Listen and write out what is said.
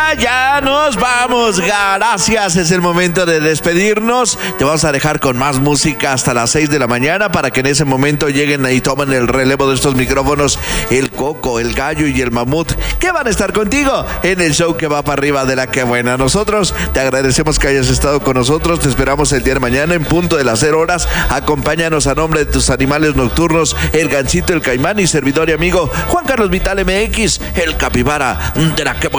ya nos vamos. Gracias, es el momento de despedirnos. Te vamos a dejar con más música hasta las 6 de la mañana para que en ese momento lleguen y tomen el relevo de estos micrófonos el Coco, el Gallo y el Mamut, que van a estar contigo en el show que va para arriba de la que buena. Nosotros te agradecemos que hayas estado con nosotros. Te esperamos el día de mañana en punto de las 0 horas. Acompáñanos a nombre de tus animales nocturnos, el Gansito, el Caimán y servidor y amigo Juan Carlos Vital MX, el capibara de la que buena.